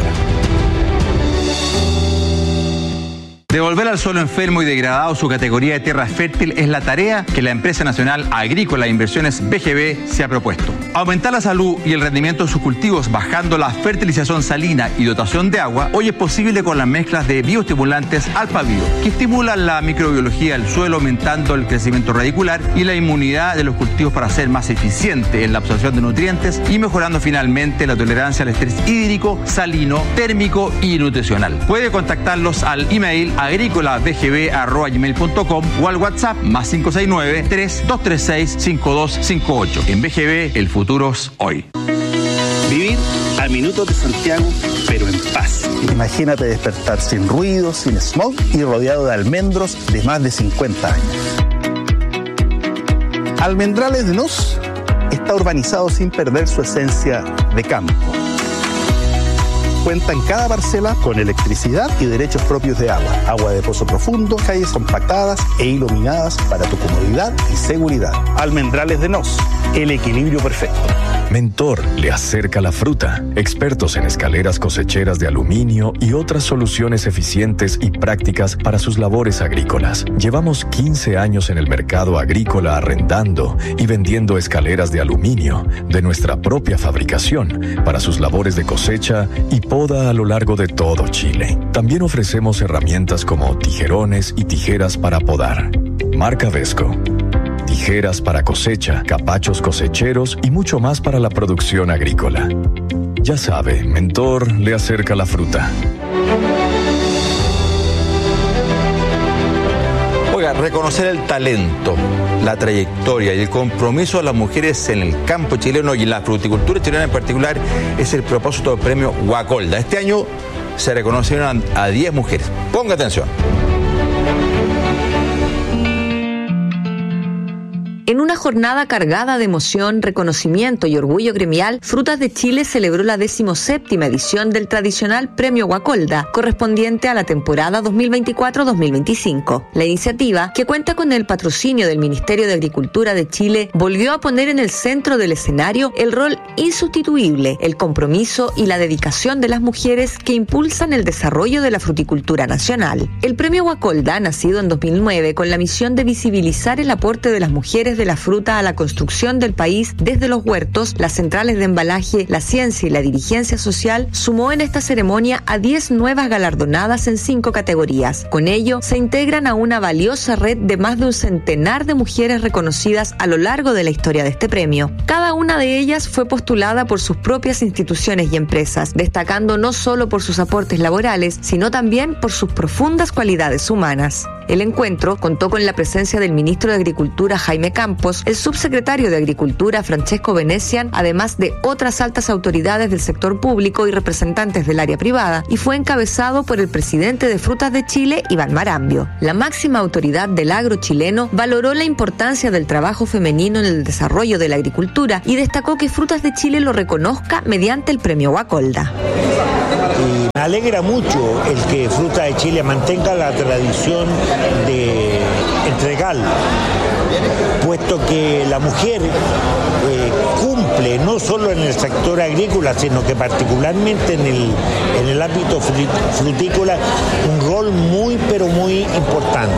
Devolver al suelo enfermo y degradado su categoría de tierra fértil es la tarea que la empresa nacional Agrícola e Inversiones B G B se ha propuesto. Aumentar la salud y el rendimiento de sus cultivos bajando la fertilización salina y dotación de agua hoy es posible con las mezclas de bioestimulantes Alfa Bio, que estimulan la microbiología del suelo, aumentando el crecimiento radicular y la inmunidad de los cultivos para ser más eficiente en la absorción de nutrientes y mejorando finalmente la tolerancia al estrés hídrico, salino, térmico y nutricional. Puede contactarlos al email agrícola b g b arroba gmail punto com o al WhatsApp más cinco seis nueve, tres dos tres seis, cinco dos cinco ocho. En B G B, el futuro es hoy. Vivir a minutos de Santiago, pero en paz. Imagínate despertar sin ruido, sin smog y rodeado de almendros de más de cincuenta años. Almendrales de Nos está urbanizado sin perder su esencia de campo. Cuenta en cada parcela con electricidad y derechos propios de agua, agua de pozo profundo, calles compactadas e iluminadas para tu comodidad y seguridad. Almendrales de Nos, el equilibrio perfecto. Mentor le acerca la fruta. Expertos en escaleras cosecheras de aluminio y otras soluciones eficientes y prácticas para sus labores agrícolas. Llevamos quince años en el mercado agrícola arrendando y vendiendo escaleras de aluminio de nuestra propia fabricación para sus labores de cosecha y post poda a lo largo de todo Chile. También ofrecemos herramientas como tijerones y tijeras para podar. Marca Vesco. Tijeras para cosecha, capachos cosecheros y mucho más para la producción agrícola. Ya sabe, Mentor le acerca la fruta. Oiga, reconocer el talento, la trayectoria y el compromiso de las mujeres en el campo chileno y en la fruticultura chilena en particular es el propósito del premio Guacolda. Este año se reconocieron a diez mujeres. Ponga atención. En una jornada cargada de emoción, reconocimiento y orgullo gremial, Frutas de Chile celebró la decimoséptima edición del tradicional Premio Guacolda, correspondiente a la temporada dos mil veinticuatro dos mil veinticinco. La iniciativa, que cuenta con el patrocinio del Ministerio de Agricultura de Chile, volvió a poner en el centro del escenario el rol insustituible, el compromiso y la dedicación de las mujeres que impulsan el desarrollo de la fruticultura nacional. El Premio Guacolda, nacido en dos mil nueve con la misión de visibilizar el aporte de las mujeres de la fruta a la construcción del país desde los huertos, las centrales de embalaje, la ciencia y la dirigencia social, sumó en esta ceremonia a diez nuevas galardonadas en cinco categorías. Con ello, se integran a una valiosa red de más de un centenar de mujeres reconocidas a lo largo de la historia de este premio. Cada una de ellas fue postulada por sus propias instituciones y empresas, destacando no solo por sus aportes laborales, sino también por sus profundas cualidades humanas. El encuentro contó con la presencia del ministro de Agricultura Jaime Campos, el subsecretario de Agricultura Francesco Venecian, además de otras altas autoridades del sector público y representantes del área privada, y fue encabezado por el presidente de Frutas de Chile, Iván Marambio. La máxima autoridad del agro chileno valoró la importancia del trabajo femenino en el desarrollo de la agricultura y destacó que Frutas de Chile lo reconozca mediante el premio Guacolda. Y me alegra mucho el que Frutas de Chile mantenga la tradición de entregar, puesto que la mujer eh, cumple no solo en el sector agrícola, sino que particularmente en el, en el ámbito frutícola un rol muy pero muy importante.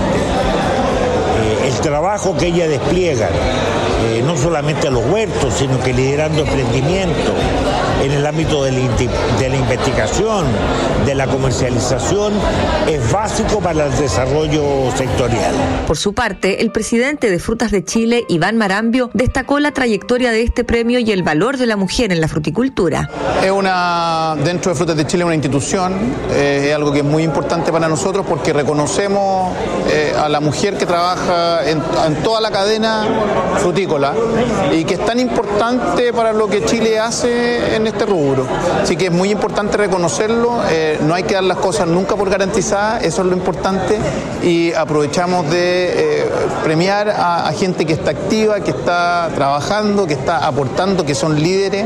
Eh, el trabajo que ella despliega, eh, no solamente a los huertos, sino que liderando emprendimiento en el ámbito de la, de la investigación, de la comercialización, es básico para el desarrollo sectorial. Por su parte, el presidente de Frutas de Chile, Iván Marambio, destacó la trayectoria de este premio y el valor de la mujer en la fruticultura. Es una, dentro de Frutas de Chile, una institución, eh, es algo que es muy importante para nosotros porque reconocemos eh, a la mujer que trabaja en, en toda la cadena frutícola y que es tan importante para lo que Chile hace en este rubro. Así que es muy importante reconocerlo, eh, no hay que dar las cosas nunca por garantizadas, eso es lo importante, y aprovechamos de eh, premiar a, a gente que está activa, que está trabajando, que está aportando, que son líderes,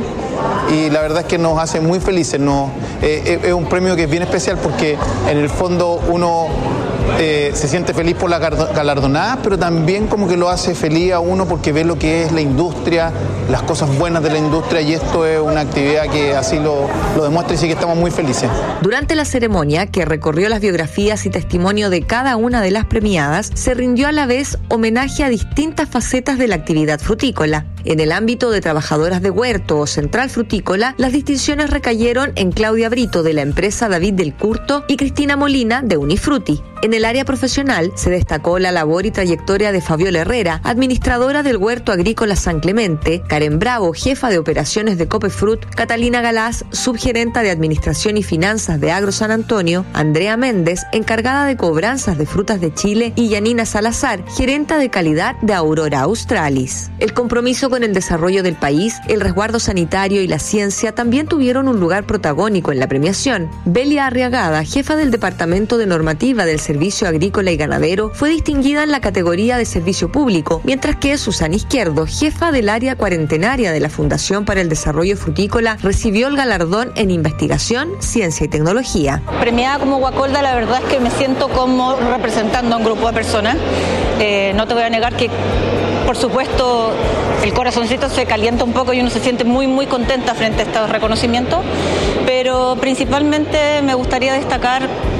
y la verdad es que nos hace muy felices. Nos, eh, es un premio que es bien especial porque en el fondo uno Eh, se siente feliz por la galardonada, pero también como que lo hace feliz a uno porque ve lo que es la industria, las cosas buenas de la industria, y esto es una actividad que así lo, lo demuestra, y sí que estamos muy felices. Durante la ceremonia, que recorrió las biografías y testimonio de cada una de las premiadas, se rindió a la vez homenaje a distintas facetas de la actividad frutícola. En el ámbito de trabajadoras de huerto o central frutícola, las distinciones recayeron en Claudia Brito, de la empresa David del Curto, y Cristina Molina, de Unifruti. En el área profesional se destacó la labor y trayectoria de Fabiola Herrera, administradora del Huerto Agrícola San Clemente, Karen Bravo, jefa de operaciones de Copefrut, Catalina Galás, subgerenta de Administración y Finanzas de Agro San Antonio, Andrea Méndez, encargada de cobranzas de Frutas de Chile, y Yanina Salazar, gerenta de calidad de Aurora Australis. El compromiso con el desarrollo del país, el resguardo sanitario y la ciencia también tuvieron un lugar protagónico en la premiación. Belia Arriagada, jefa del Departamento de Normativa del Servicio Agrícola y Ganadero, fue distinguida en la categoría de Servicio Público, mientras que Susana Izquierdo, jefa del área cuarentenaria de la Fundación para el Desarrollo Frutícola, recibió el galardón en Investigación, Ciencia y Tecnología. Premiada como Guacolda, la verdad es que me siento como representando a un grupo de personas. Eh, no te voy a negar que, por supuesto, el corazoncito se calienta un poco y uno se siente muy, muy contenta frente a estos reconocimientos, pero principalmente me gustaría destacar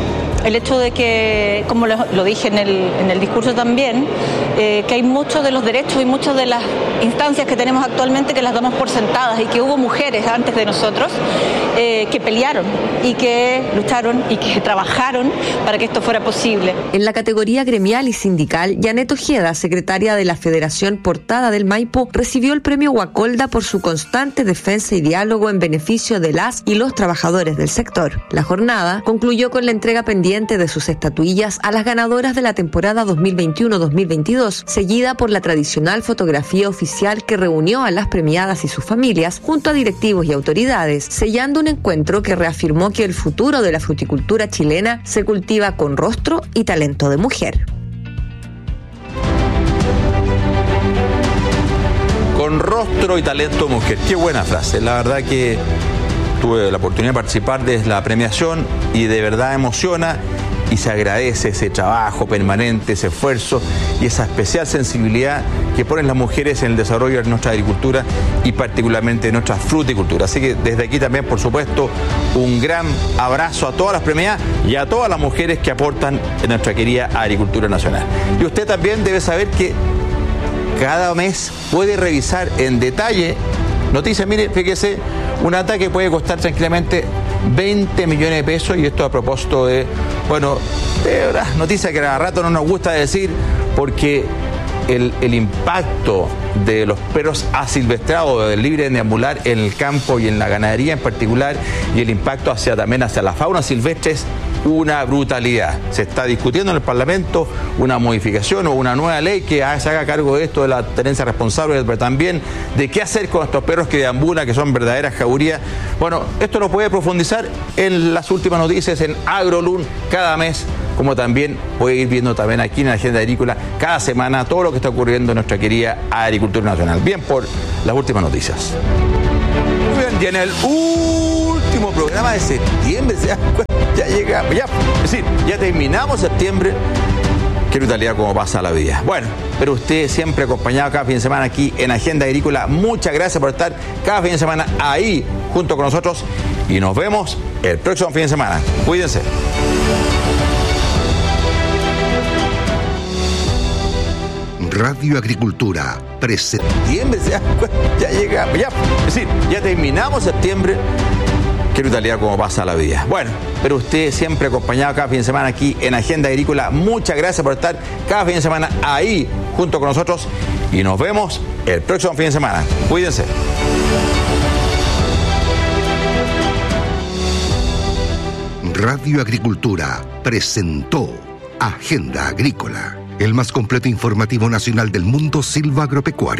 el hecho de que, como lo, lo dije en el, en el discurso también, eh, que hay muchos de los derechos y muchas de las instancias que tenemos actualmente que las damos por sentadas y que hubo mujeres antes de nosotros eh, que pelearon y que lucharon y que trabajaron para que esto fuera posible. En la categoría gremial y sindical, Janet Ojeda, secretaria de la Federación Portada del Maipo, recibió el premio Guacolda por su constante defensa y diálogo en beneficio de las y los trabajadores del sector. La jornada concluyó con la entrega pendiente de sus estatuillas a las ganadoras de la temporada dos mil veintiuno dos mil veintidós, seguida por la tradicional fotografía oficial que reunió a las premiadas y sus familias junto a directivos y autoridades, sellando un encuentro que reafirmó que el futuro de la fruticultura chilena se cultiva con rostro y talento de mujer. Con rostro y talento de mujer. Qué buena frase. La verdad que tuve la oportunidad de participar de la premiación y de verdad emociona y se agradece ese trabajo permanente, ese esfuerzo y esa especial sensibilidad que ponen las mujeres en el desarrollo de nuestra agricultura y particularmente de nuestra fruticultura. Así que desde aquí también, por supuesto, un gran abrazo a todas las premiadas y a todas las mujeres que aportan en nuestra querida agricultura nacional. Y usted también debe saber que cada mes puede revisar en detalle noticias. Mire, fíjese, un ataque puede costar tranquilamente veinte millones de pesos y esto a propósito de, bueno, de verdad, noticias que a rato no nos gusta decir porque el, el impacto de los perros asilvestrados, del libre deambular en el campo y en la ganadería en particular, y el impacto hacia también hacia la fauna silvestre es una brutalidad. Se está discutiendo en el Parlamento una modificación o una nueva ley que se haga cargo de esto, de la tenencia responsable, pero también de qué hacer con estos perros que deambulan, que son verdaderas jaurías. Bueno, esto lo puede profundizar en las últimas noticias en AgroLun cada mes, como también puede ir viendo también aquí en la Agenda Agrícola cada semana todo lo que está ocurriendo en nuestra querida agricultura nacional. Bien por las últimas noticias. Muy bien, y en el último programa de septiembre, ¿se dan cuenta? Ya llegamos, ya, es decir, ya terminamos septiembre. Qué brutalidad como pasa la vida. Bueno, pero usted siempre acompañado cada fin de semana aquí en Agenda Agrícola. Muchas gracias por estar cada fin de semana ahí junto con nosotros y nos vemos el próximo fin de semana. Cuídense. Radio Agricultura presenta. Septiembre, ¿se dan cuenta? Ya llegamos, ya, es decir, ya terminamos septiembre. Qué brutalidad como pasa la vida. Bueno, pero usted siempre acompañado cada fin de semana aquí en Agenda Agrícola. Muchas gracias por estar cada fin de semana ahí junto con nosotros y nos vemos el próximo fin de semana. Cuídense. Radio Agricultura presentó Agenda Agrícola, el más completo informativo nacional del mundo silvagropecuario.